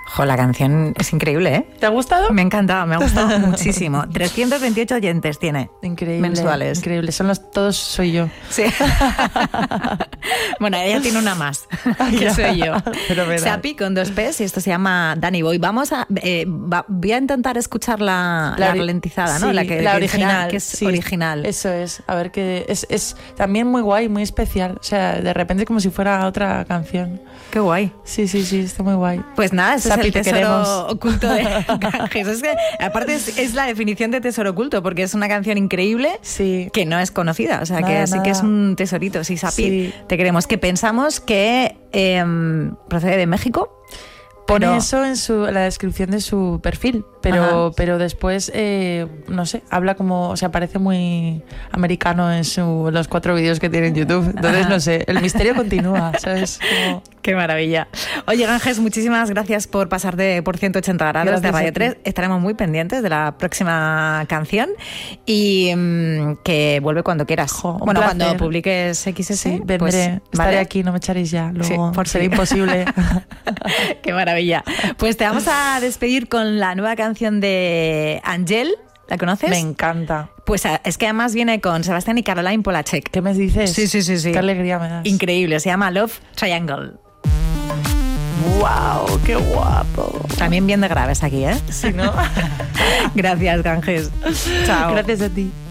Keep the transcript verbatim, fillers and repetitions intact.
Jo, la canción es increíble, ¿eh? ¿Te ha gustado? Me ha encantado, me ha gustado muchísimo. trescientos veintiocho oyentes tiene. Increíble. Mensuales. Increíble. Son los, todos soy yo. Sí. Bueno, ella tiene una más, que soy yo. Sapi con dos P's y esto se llama Danny Boy. Vamos a... Eh, va, voy a intentar escuchar la, la, la ralentizada, ¿no? Sí, la, que, la que original. Dijera, que es sí, original. Eso es. A ver, que es, es también muy guay, muy especial. O sea, de repente como si fuera otra canción. Qué guay. Sí, sí, sí, está muy guay. Pues nada, ese Sapi, es el tesoro queremos. oculto de Ganges. Es que, aparte, es, es la definición de tesoro oculto, porque es una canción increíble sí. que no es conocida. O sea, nada, que sí nada. que es un tesorito. Sí, Sapi, sí. te queremos. Que pensamos que eh, procede de México. Pone pero... eso en su, la descripción de su perfil, pero, pero después, eh, no sé, habla como, o sea, parece muy americano en su, los cuatro vídeos que tiene en YouTube. Entonces, Ajá. no sé, el misterio continúa, ¿sabes? Como... Qué maravilla. Oye, Ganges, muchísimas gracias por pasarte por ciento ochenta grados gracias de Radio tres. Estaremos muy pendientes de la próxima canción y mmm, que vuelve cuando quieras. Jo, bueno, placer. Cuando publiques X S, sí, vendré. Pues, estaré ¿vale? aquí, no me echaréis ya. Luego sí, por será sí. imposible. Qué maravilla. Pues te vamos a despedir con la nueva canción de Angel. ¿La conoces? Me encanta. Pues es que además viene con Sebastián y Caroline Polachek. ¿Qué me dices? Sí, sí, sí, sí. Qué alegría me das. Increíble, se llama Love Triangle. ¡Wow! ¡Qué guapo! También bien de graves aquí, ¿eh? Sí, ¿no? Gracias, Ganges. Chao. Gracias a ti.